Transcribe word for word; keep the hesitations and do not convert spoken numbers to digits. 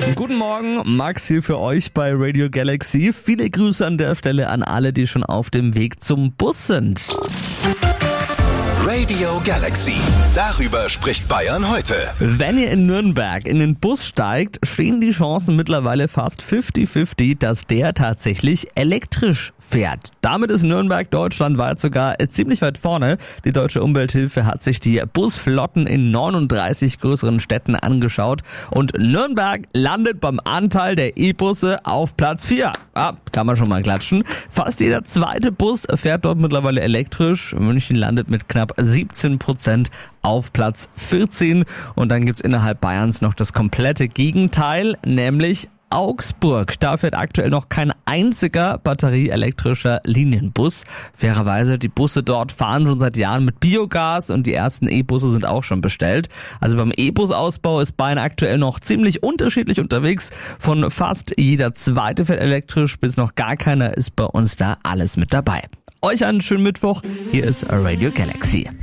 Guten Morgen, Max hier für euch bei Radio Galaxy. Viele Grüße an der Stelle an alle, die schon auf dem Weg zum Bus sind. Radio Galaxy. Darüber spricht Bayern heute. Wenn ihr in Nürnberg in den Bus steigt, stehen die Chancen mittlerweile fast fünfzig fünfzig, dass der tatsächlich elektrisch fährt. Damit ist Nürnberg deutschlandweit sogar ziemlich weit vorne. Die Deutsche Umwelthilfe hat sich die Busflotten in neununddreißig größeren Städten angeschaut und Nürnberg landet beim Anteil der E-Busse auf Platz vier. Ah, kann man schon mal klatschen. Fast jeder zweite Bus fährt dort mittlerweile elektrisch. München landet mit knapp siebzehn Prozent auf Platz vierzehn und dann gibt's innerhalb Bayerns noch das komplette Gegenteil, nämlich Augsburg. Da fährt aktuell noch kein einziger batterieelektrischer Linienbus. Fairerweise, die Busse dort fahren schon seit Jahren mit Biogas und die ersten E-Busse sind auch schon bestellt. Also beim E-Bus-Ausbau ist Bayern aktuell noch ziemlich unterschiedlich unterwegs. Von fast jeder zweite fährt elektrisch bis noch gar keiner ist bei uns da alles mit dabei. Euch einen schönen Mittwoch. Hier ist Radio Galaxy.